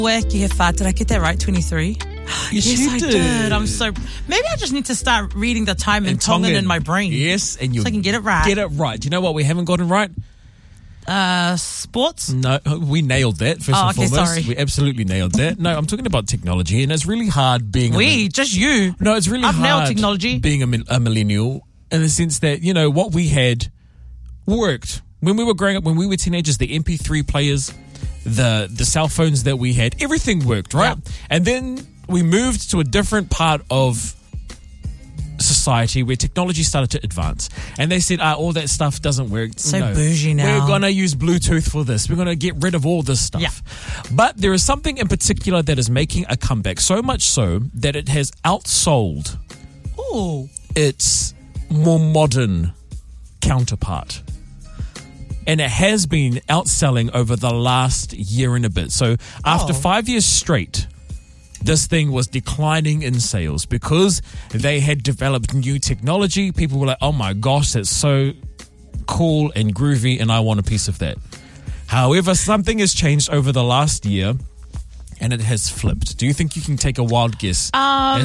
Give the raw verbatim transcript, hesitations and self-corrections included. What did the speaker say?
Wekihefa. Did I get that right? twenty-three? Yes, yes, you I did. did. I'm so. Maybe I just need to start reading the time in Tongan in my brain. Yes, and you so I can get it right. Get it right. Do you know what we haven't gotten right? Uh, sports? No, we nailed that, first oh, and okay, foremost. Sorry. We absolutely nailed that. No, I'm talking about technology, and it's really hard being We, a... just you. No, it's really I've hard nailed technology. being a, a millennial in the sense that, you know, what we had worked. When we were growing up, when we were teenagers, the M P three players, the, the cell phones that we had, everything worked, right? Yeah. And then we moved to a different part of society where technology started to advance, and they said, ah, all that stuff doesn't work. So no. bougie now. We're going to use Bluetooth for this. We're going to get rid of all this stuff. Yeah. But there is something in particular that is making a comeback, so much so that it has outsold Ooh. its more modern counterpart. And it has been outselling over the last year and a bit. So after Oh. five years straight, this thing was declining in sales because they had developed new technology. People were like, oh my gosh, that's so cool and groovy, and I want a piece of that. However, something has changed over the last year, and it has flipped. Do you think you can take a wild guess? Um,